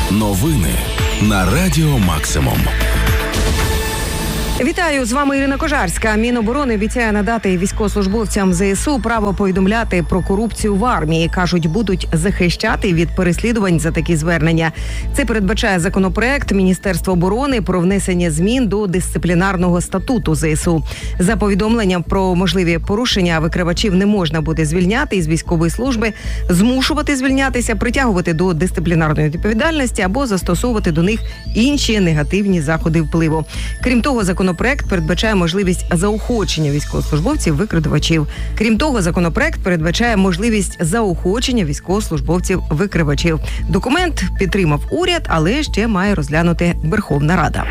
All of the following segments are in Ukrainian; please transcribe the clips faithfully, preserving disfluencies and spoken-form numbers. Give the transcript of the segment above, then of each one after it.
Новини на Радіо Максимум. Вітаю, з вами Ірина Кожарська. Міноборони обіцяє надати військовослужбовцям ЗСУ право повідомляти про корупцію в армії. Кажуть, будуть захищати від переслідувань за такі звернення. Це передбачає законопроект Міністерства оборони про внесення змін до дисциплінарного статуту ЗСУ. За повідомленням про можливі порушення викривачів не можна буде звільняти із військової служби, змушувати звільнятися, притягувати до дисциплінарної відповідальності або застосовувати до них інші негативні заходи впливу. Крім того, законопроект Законопроект передбачає можливість заохочення військовослужбовців-викривачів. Крім того, законопроект передбачає можливість заохочення військовослужбовців-викривачів. Документ підтримав уряд, але ще має розглянути Верховна Рада.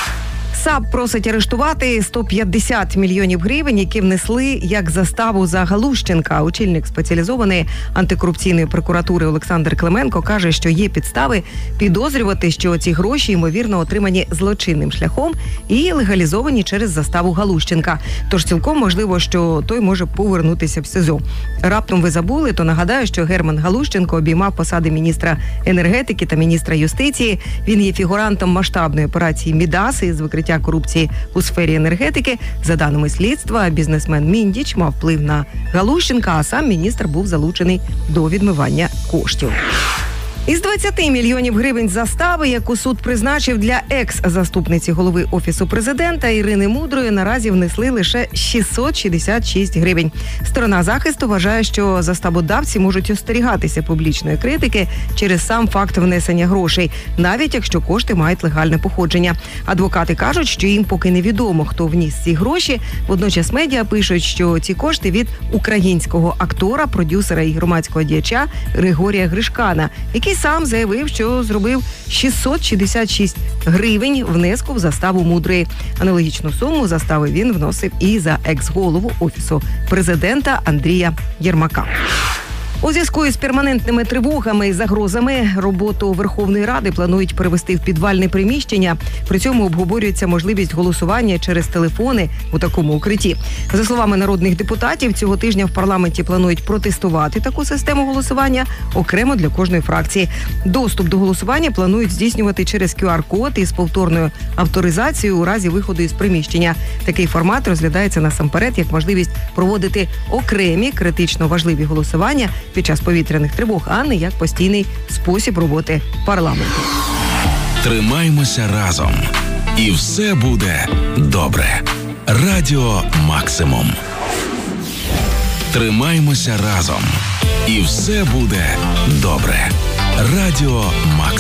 САП просить арештувати сто п'ятдесят мільйонів гривень, які внесли як заставу за Галущенка. Очільник спеціалізованої антикорупційної прокуратури Олександр Клименко каже, що є підстави підозрювати, що ці гроші, ймовірно, отримані злочинним шляхом і легалізовані через заставу Галущенка. Тож цілком можливо, що той може повернутися в СИЗО. Раптом ви забули, то нагадаю, що Герман Галущенко обіймав посади міністра енергетики та міністра юстиції. Він є фігурантом масштабної операції «Мідас» із викриття корупції у сфері енергетики. За даними слідства, бізнесмен Міндіч мав вплив на Галущенка, а сам міністр був залучений до відмивання коштів. Із двадцяти мільйонів гривень застави, яку суд призначив для екс-заступниці голови Офісу президента Ірини Мудрої, наразі внесли лише шістсот шістдесят шість гривень. Сторона захисту вважає, що заставодавці можуть остерігатися публічної критики через сам факт внесення грошей, навіть якщо кошти мають легальне походження. Адвокати кажуть, що їм поки невідомо, хто вніс ці гроші. Водночас медіа пишуть, що ці кошти від українського актора, продюсера і громадського діяча Григорія Гришкана, який сам заявив, що зробив шістсот шістдесят шість гривень внеску в заставу Мудрої. Аналогічну суму застави він вносив і за екс-голову Офісу президента Андрія Єрмака. У зв'язку із перманентними тривогами і загрозами роботу Верховної Ради планують перевести в підвальне приміщення. При цьому обговорюється можливість голосування через телефони у такому укритті. За словами народних депутатів, цього тижня в парламенті планують протестувати таку систему голосування окремо для кожної фракції. Доступ до голосування планують здійснювати через ку ар-код із повторною авторизацією у разі виходу із приміщення. Такий формат розглядається насамперед як можливість проводити окремі критично важливі голосування під час повітряних тривог, а не як постійний спосіб роботи парламенту. Тримаймося разом. І все буде добре. Радіо Максимум. Тримаймося разом. І все буде добре. Радіо Максимум.